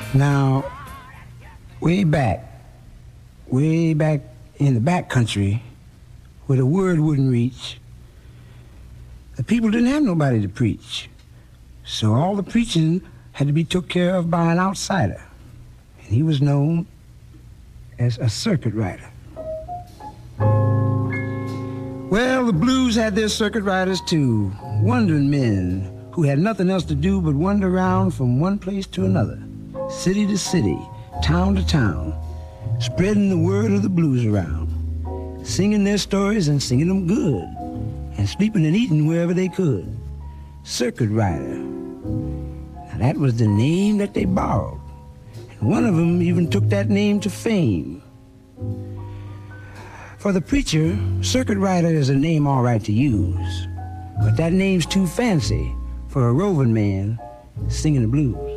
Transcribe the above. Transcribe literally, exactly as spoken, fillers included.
Now, way back, way back in the back country, where the word wouldn't reach, the people didn't have nobody to preach. So all the preaching had to be took care of by an outsider. And he was known as a circuit rider. Well, the blues had their circuit riders too, wandering men who had nothing else to do but wander around from one place to another, city to city, town to town, spreading the word of the blues around, singing their stories and singing them good, and sleeping and eating wherever they could. Circuit rider. Now that was the name that they borrowed, and one of them even took that name to fame. For the preacher, circuit rider is a name all right to use, but that name's too fancy for a roving man singing the blues.